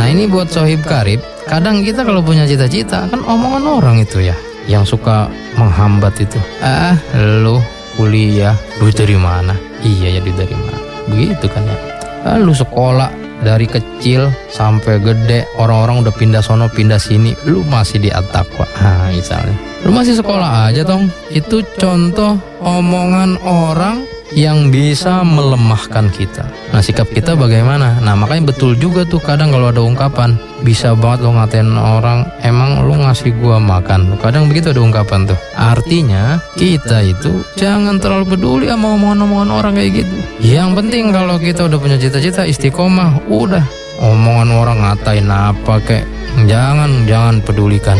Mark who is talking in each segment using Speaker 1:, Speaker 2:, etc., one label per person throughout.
Speaker 1: Nah ini buat Sohib Karib, kadang kita kalau punya cita-cita kan omongan orang itu ya yang suka menghambat itu. Lu kuliah, duit dari mana? Iya ya, duit dari mana? Begitu kan ya. Lu sekolah dari kecil sampai gede, orang-orang udah pindah sono pindah sini, lu masih di At-Taqwa. Misalnya lu masih sekolah aja tong. Itu contoh omongan orang yang bisa melemahkan kita. Nah sikap kita bagaimana? Nah makanya betul juga tuh kadang kalau ada ungkapan, bisa banget lo ngatain orang, emang lo ngasih gua makan. Kadang begitu ada ungkapan tuh. Artinya kita itu jangan terlalu peduli sama omongan-omongan orang kayak gitu. Yang penting kalau kita udah punya cita-cita istiqomah, udah omongan orang ngatain apa kek, jangan pedulikan.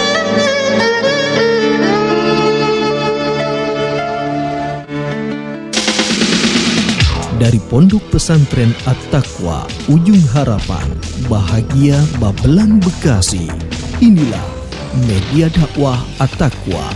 Speaker 2: Dari Pondok Pesantren At-Taqwa, Ujung Harapan, Bahagia Babelan Bekasi. Inilah media dakwah At-Taqwa.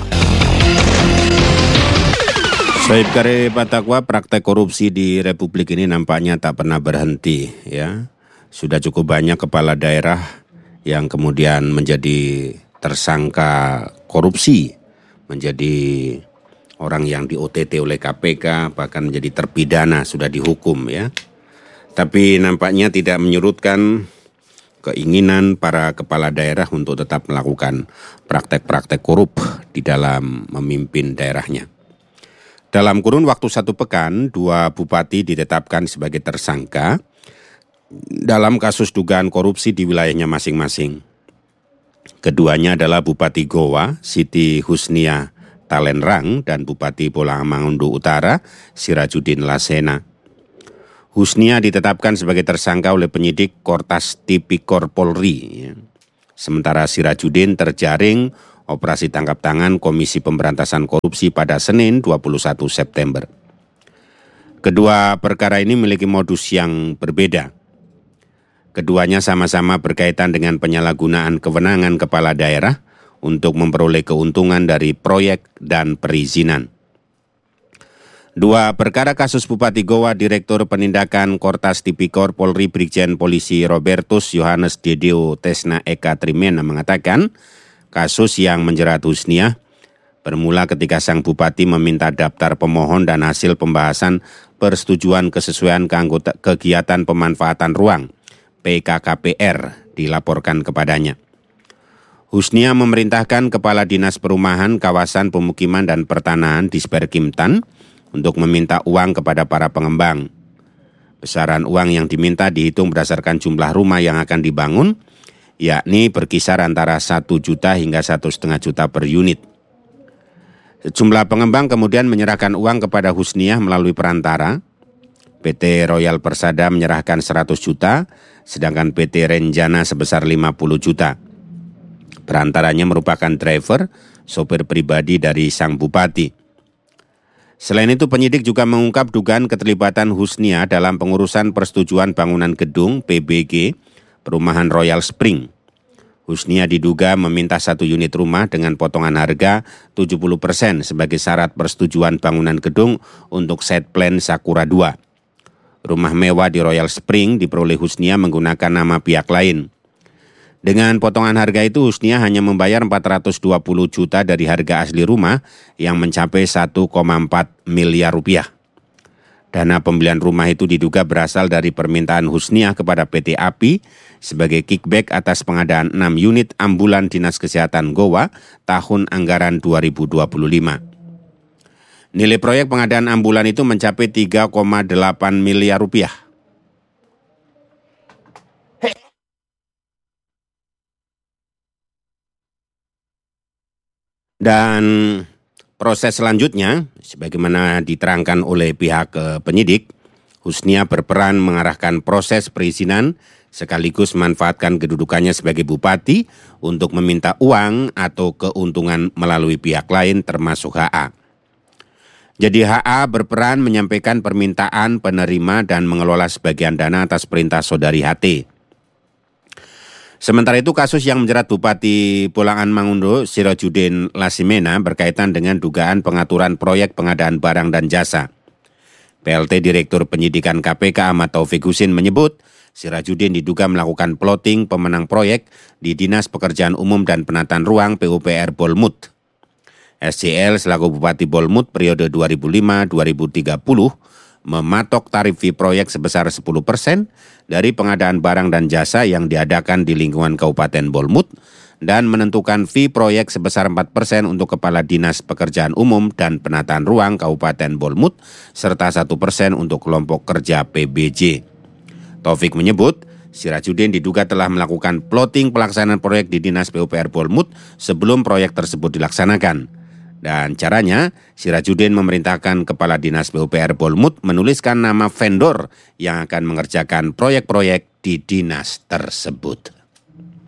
Speaker 3: Sohib Karib At-Taqwa, praktek korupsi di Republik ini nampaknya tak pernah berhenti ya. Sudah cukup banyak kepala daerah yang kemudian menjadi tersangka korupsi, menjadi orang yang di OTT oleh KPK, bahkan menjadi terpidana, sudah dihukum ya. Tapi nampaknya tidak menyurutkan keinginan para kepala daerah untuk tetap melakukan praktek-praktek korup di dalam memimpin daerahnya. Dalam kurun waktu 1 pekan, 2 bupati ditetapkan sebagai tersangka dalam kasus dugaan korupsi di wilayahnya masing-masing. Keduanya adalah Bupati Goa, Siti Husnia Talenrang, dan Bupati Bolamangundu Utara, Sirajuddin Lasena. Husnia ditetapkan sebagai tersangka oleh penyidik Kortas Tipikor Polri. Sementara Sirajuddin terjaring operasi tangkap tangan Komisi Pemberantasan Korupsi pada Senin 21 September. Kedua perkara ini memiliki modus yang berbeda. Keduanya sama-sama berkaitan dengan penyalahgunaan kewenangan kepala daerah untuk memperoleh keuntungan dari proyek dan perizinan. 2 perkara kasus Bupati Goa, Direktur Penindakan Kortas Tipikor Polri Brigjen Polisi Robertus Yohanes Dedeo Tesna Eka Trimena mengatakan, kasus yang menjerat Husnia bermula ketika sang bupati meminta daftar pemohon dan hasil pembahasan persetujuan kesesuaian kegiatan pemanfaatan ruang PKKPR dilaporkan kepadanya. Husnia memerintahkan Kepala Dinas Perumahan, Kawasan Pemukiman dan Pertanahan Disperkimtan untuk meminta uang kepada para pengembang. Besaran uang yang diminta dihitung berdasarkan jumlah rumah yang akan dibangun, yakni berkisar antara 1 juta hingga 1,5 juta per unit. Sejumlah pengembang kemudian menyerahkan uang kepada Husnia melalui perantara. PT Royal Persada menyerahkan 100 juta, sedangkan PT Renjana sebesar 50 juta. Perantaranya merupakan driver, sopir pribadi dari sang bupati. Selain itu, penyidik juga mengungkap dugaan keterlibatan Husnia dalam pengurusan persetujuan bangunan gedung PBG Perumahan Royal Spring. Husnia diduga meminta 1 unit rumah dengan potongan harga 70% sebagai syarat persetujuan bangunan gedung untuk site plan Sakura 2. Rumah mewah di Royal Spring diperoleh Husnia menggunakan nama pihak lain. Dengan potongan harga itu, Husnia hanya membayar 420 juta dari harga asli rumah yang mencapai 1,4 miliar rupiah. Dana pembelian rumah itu diduga berasal dari permintaan Husnia kepada PT API sebagai kickback atas pengadaan 6 unit ambulan Dinas Kesehatan Goa tahun anggaran 2025. Nilai proyek pengadaan ambulan itu mencapai 3,8 miliar rupiah. Dan proses selanjutnya, sebagaimana diterangkan oleh pihak penyidik, Husnia berperan mengarahkan proses perizinan sekaligus memanfaatkan kedudukannya sebagai bupati untuk meminta uang atau keuntungan melalui pihak lain termasuk HA. Jadi HA berperan menyampaikan permintaan penerima dan mengelola sebagian dana atas perintah saudari HT. Sementara itu kasus yang menjerat Bupati Bolamangundu Sirajuddin Lasena berkaitan dengan dugaan pengaturan proyek pengadaan barang dan jasa. PLT Direktur Penyidikan KPK Ahmad Taufik Husin menyebut Sirajuddin diduga melakukan plotting pemenang proyek di Dinas Pekerjaan Umum dan Penataan Ruang PUPR Bolmut. SCL selaku Bupati Bolmut periode 2005-2030 mematok tarif fee proyek sebesar 10% dari pengadaan barang dan jasa yang diadakan di lingkungan Kabupaten Bolmut dan menentukan fee proyek sebesar 4% untuk Kepala Dinas Pekerjaan Umum dan Penataan Ruang Kabupaten Bolmut serta 1% untuk kelompok kerja PBJ. Taufik menyebut, Sirajuddin diduga telah melakukan plotting pelaksanaan proyek di Dinas PUPR Bolmut sebelum proyek tersebut dilaksanakan. Dan caranya, Sirajuddin memerintahkan Kepala Dinas PUPR Bolmut menuliskan nama vendor yang akan mengerjakan proyek-proyek di dinas tersebut.